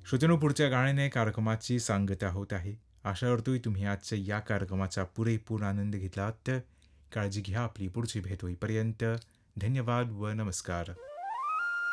श्रोत्यांनो, पुढच्या गाण्याने कार्यक्रमाची सांगता होत आहे. आशा करतोय तुम्ही आजच्या या कार्यक्रमाचा पुरेपूर आनंद घेतलात. काळजी घ्या आपली. पुढची भेट होईपर्यंत धन्यवाद व नमस्कार.